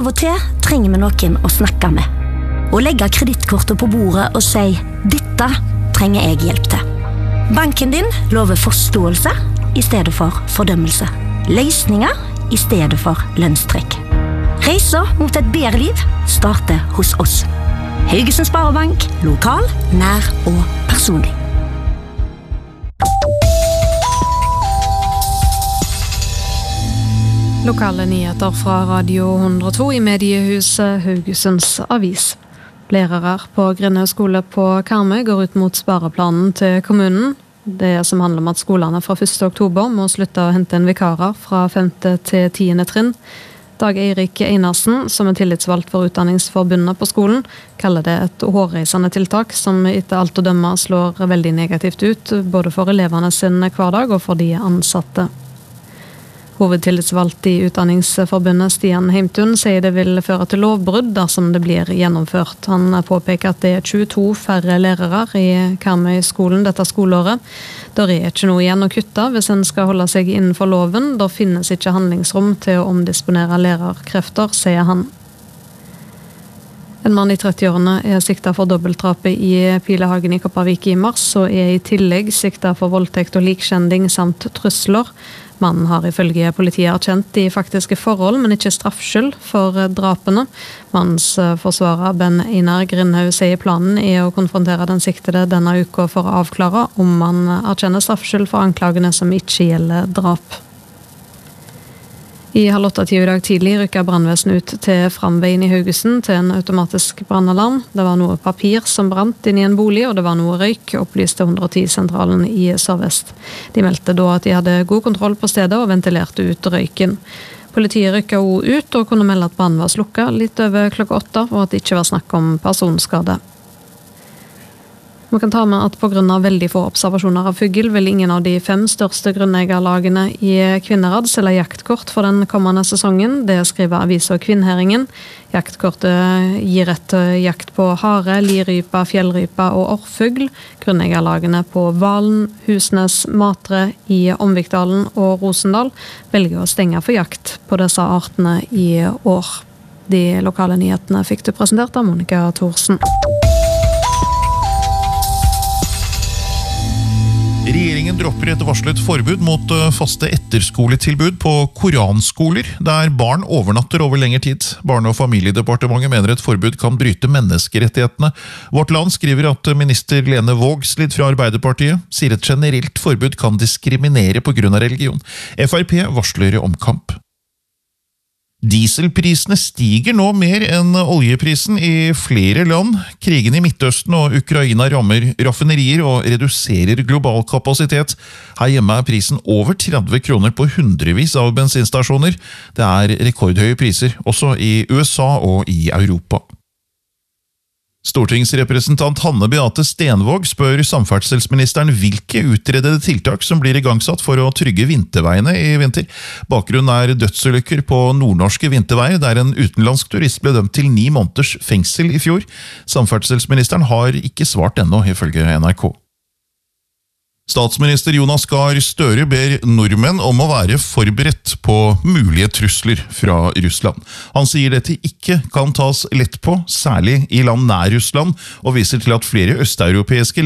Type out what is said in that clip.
Av og til trenger vi noen å snakke med. Og legge kredittkortet på bordet og si, dette trenger jeg hjelp til. Banken din lover forståelse i stedet for fordømmelse. Løsninger i stedet for lønnstrekk. Reiser mot et bedre liv starter hos oss. Haugesund Sparebank, lokal, nær og personlig. Lokale nyheter fra Radio 102 i mediehuset Haugesunds Avis. Lærere på Grindhaug skole på Karmøy går ut mot spareplanen til kommunen. Det som handler om at skolene fra 1. oktober må slutte å hente inn vikarer fra 5. til 10. trinn. Dag Eirik Einarsen, som tillitsvalgt for Utdanningsforbundet på skolen, kaller det et hårreisende tiltak som etter alt å dømme slår veldig negativt ut, både for elevene sin hverdag og for de ansatte. Hovedtillitsvalgt i Utdanningsforbundet Stian Heimtun sier det vil føre til lovbrudd dersom det blir gjennomført. Han påpeker at det 22 færre lærere i Karmøy-skolen dette skoleåret. Der ikke noe igjen å kutte hvis en skal holde seg innenfor loven. Der finnes ikke handlingsrom til å omdisponere lærerkrefter, sier han. En mann i 30-årene siktet for dobbeltdrapet i Pilehagen i Kopervik i mars, og i tillegg siktet for voldtekt og likkjending samt trusler. Mannen har ifølge politiet erkjent de faktiske forhold, men ikke straffskyld for drapene. Mannens forsvarer Ben Einar Grindhaug sier planen å konfrontere den siktede denne uka for å avklare om man erkjenner straffskyld for anklagene som ikke gjelder drap. I 7:30 i dag tidlig rykket brannvesen ut til Framveien i Haugesund til en automatisk brannalarm. Det var noe papir som brant inn i en bolig, og det var noe røyk, opplyste 110-sentralen i Sør-Vest. De meldte da at de hadde god kontroll på stedet og ventilerte ut røyken. Politiet rykket også ut og kunne melde at brannen var slukket litt over klokka 8, og at det ikke var snakk om personskade. Man kan ta med at på grunn av veldig få observasjoner av fugl vil ingen av de 5 største grunneierlagene i Kvinnherad selge jaktkort for den kommende sesongen. Det skriver avisen Kvinnherringen. Jaktkortet gir rett til jakt på hare, lirype, fjellrype og orrfugl. Grunneierlagene på Valen, Husnes, Matre i Omvikdalen og Rosendal velger å stenge for jakt på disse artene i år. De lokale nyhetene fikk du presentert av Monica Thorsen. Regjeringen dropper et varslet forbud mot faste etterskoletilbud på koranskoler, der barn overnatter over lengre tid. Barne- og familiedepartementet mener et forbud kan bryte menneskerettighetene. Vårt Land skriver at minister Lene Vågslid fra Arbeiderpartiet sier et generelt forbud kan diskriminere på grunn av religion. FrP varsler omkamp. Dieselprisene stiger nå mer enn oljeprisen i flere land. Krigen i Midtøsten og Ukraina rammer raffinerier og reduserer global kapasitet. Her hjemme er prisen over 30 kroner på hundrevis av bensinstasjoner. Det er rekordhøye priser, også i USA og i Europa. Stortingsrepresentant Hanne Beate Stenvåg spør samferdselsministeren hvilke utredede tiltak som blir igangsatt for å trygge vinterveiene i vinter. Bakgrunnen er dødsulykker på nordnorske vinterveier, der en utenlandsk turist ble dømt til 9 måneders fengsel i fjor. Samferdselsministeren har ikke svart ennå, ifølge NRK. Statsminister Jonas Gahr Støre ber nordmenn om å være forberedt på mulige trusler fra Russland. Han sier dette ikke kan tas lett på, særlig i land nær Russland, og viser til at flere østeuropeiske